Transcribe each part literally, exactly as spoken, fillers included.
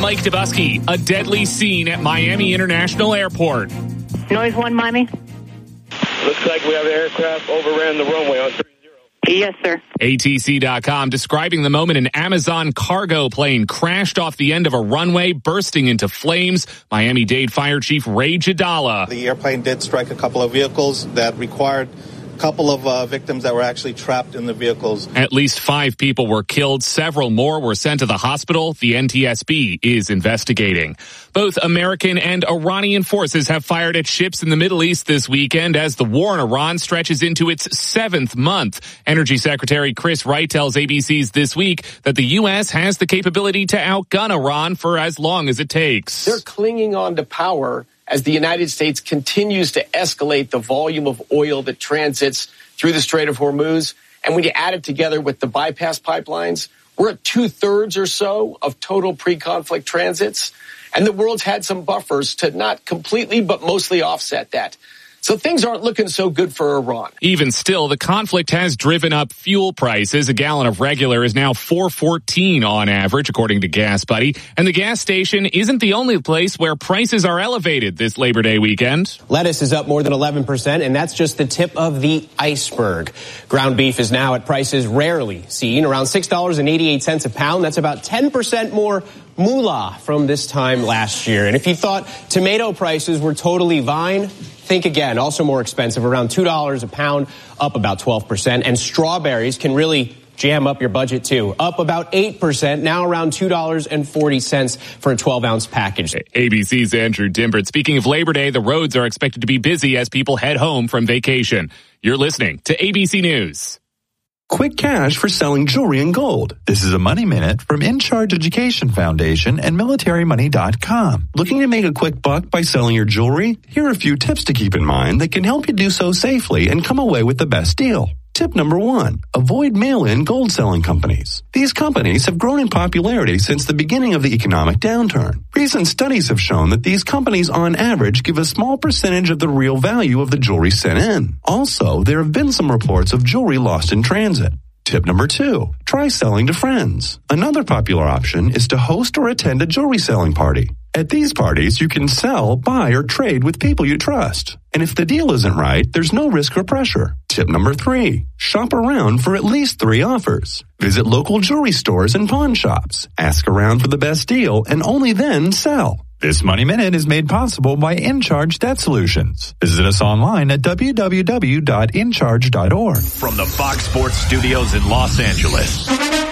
Mike Dubusky. A deadly scene at Miami International Airport. Noise one, Miami. Looks like we have an aircraft overran the runway on three zero. Yes, sir. A T C dot com describing the moment an Amazon cargo plane crashed off the end of a runway, bursting into flames. Miami-Dade Fire Chief Ray Jadala. The airplane did strike a couple of vehicles that required a couple of uh, victims that were actually trapped in the vehicles. At least five people were killed. Several more were sent to the hospital. The N T S B is investigating. Both American and Iranian forces have fired at ships in the Middle East this weekend as the war in Iran stretches into its seventh month. Energy Secretary Chris Wright tells A B C's This Week that the U S has the capability to outgun Iran for as long as it takes. They're clinging on to power as the United States continues to escalate the volume of oil that transits through the Strait of Hormuz. And when you add it together with the bypass pipelines, we're at two-thirds or so of total pre-conflict transits. And the world's had some buffers to not completely, but mostly offset that. So things aren't looking so good for Iran. Even still, the conflict has driven up fuel prices. A gallon of regular is now four fourteen on average, according to Gas Buddy. And the gas station isn't the only place where prices are elevated this Labor Day weekend. Lettuce is up more than eleven percent, and that's just the tip of the iceberg. Ground beef is now at prices rarely seen, around six dollars and eighty-eight cents a pound. That's about ten percent more moolah from this time last year. And if you thought tomato prices were totally fine, think again. Also more expensive, around two dollars a pound, up about twelve percent. And strawberries can really jam up your budget too, up about eight percent, now around two dollars and forty cents for a twelve ounce package. A B C's Andrew Dimbert. Speaking of Labor Day, the roads are expected to be busy as people head home from vacation. You're listening to A B C News. Quick cash for selling jewelry and gold. This is a Money Minute from In Charge Education Foundation and military money dot com. Looking to make a quick buck by selling your jewelry? Here are a few tips to keep in mind that can help you do so safely and come away with the best deal. Tip number one, avoid mail-in gold selling companies. These companies have grown in popularity since the beginning of the economic downturn. Recent studies have shown that these companies on average give a small percentage of the real value of the jewelry sent in. Also, there have been some reports of jewelry lost in transit. Tip number two, try selling to friends. Another popular option is to host or attend a jewelry selling party. At these parties, you can sell, buy, or trade with people you trust. And if the deal isn't right, there's no risk or pressure. Tip number three, shop around for at least three offers. Visit local jewelry stores and pawn shops. Ask around for the best deal and only then sell. This Money Minute is made possible by InCharge Debt Solutions. Visit us online at w w w dot in charge dot org. From the Fox Sports Studios in Los Angeles,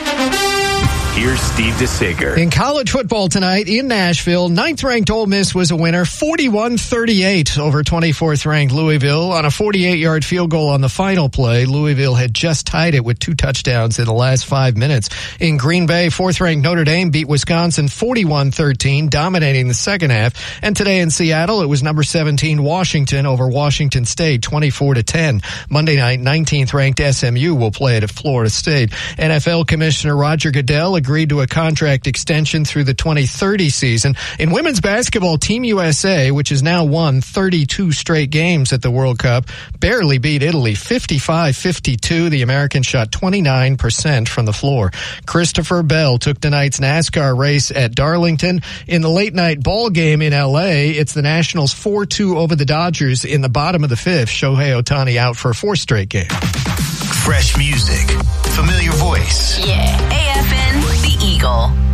here's Steve DeSager. In college football tonight in Nashville, ninth-ranked Ole Miss was a winner, forty-one thirty-eight over twenty-fourth-ranked Louisville on a forty-eight-yard field goal on the final play. Louisville had just tied it with two touchdowns in the last five minutes. In Green Bay, fourth-ranked Notre Dame beat Wisconsin forty-one thirteen, dominating the second half. And today in Seattle, it was number seventeen Washington over Washington State, twenty-four to ten. Monday night, nineteenth-ranked S M U will play it at Florida State. N F L Commissioner Roger Goodell agreed to a contract extension through the twenty thirty season. In women's basketball, Team U S A, which has now won thirty-two straight games at the World Cup, barely beat Italy fifty-five fifty-two. The Americans shot twenty-nine percent from the floor. Christopher Bell took tonight's NASCAR race at Darlington. In the late-night ball game in L A, it's the Nationals four two over the Dodgers in the bottom of the fifth. Shohei Ohtani out for a fourth straight game. Fresh music, familiar voice. Yeah, A F N, The Eagle.